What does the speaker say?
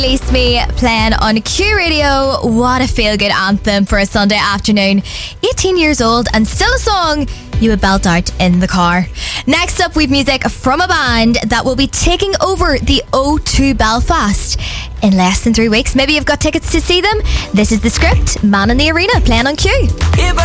Release Me playing on Q Radio. What a feel-good anthem for a Sunday afternoon. 18 years old and still a song you would belt out in the car. Next up, we've music from a band that will be taking over the O2 Belfast in less than 3 weeks. Maybe you've got tickets to see them. This is The Script, Man in the Arena, playing on Q.